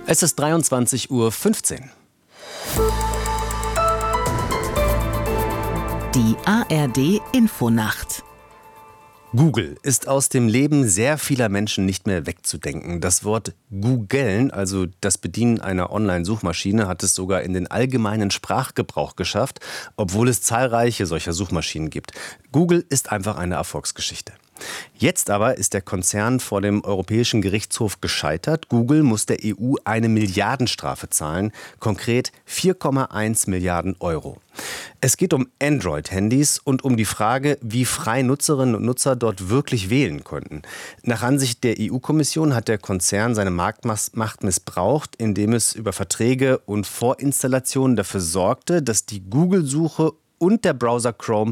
Es ist 23:15 Uhr. Die ARD Infonacht. Google ist aus dem Leben sehr vieler Menschen nicht mehr wegzudenken. Das Wort googeln, also das Bedienen einer Online-Suchmaschine, hat es sogar in den allgemeinen Sprachgebrauch geschafft, obwohl es zahlreiche solcher Suchmaschinen gibt. Google ist einfach eine Erfolgsgeschichte. Jetzt aber ist der Konzern vor dem Europäischen Gerichtshof gescheitert. Google muss der EU eine Milliardenstrafe zahlen, konkret 4,1 Milliarden Euro. Es geht um Android-Handys und um die Frage, wie frei Nutzerinnen und Nutzer dort wirklich wählen konnten. Nach Ansicht der EU-Kommission hat der Konzern seine Marktmacht missbraucht, indem es über Verträge und Vorinstallationen dafür sorgte, dass die Google-Suche und der Browser Chrome